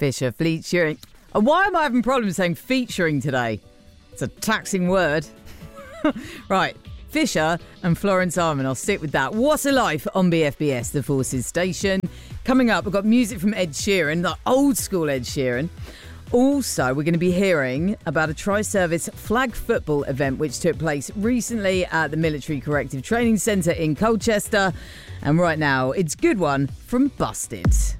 Fisher featuring. Why am I having problems saying featuring today? It's a taxing word. Right. Fisher and Florence Armand. I'll stick with that. What a Life on BFBS, the Forces station. Coming up, we've got music from Ed Sheeran, the old school Ed Sheeran. Also, we're going to be hearing about a tri-service flag football event which took place recently at the Military Corrective Training Centre in Colchester. And right now, it's Good One from Busted.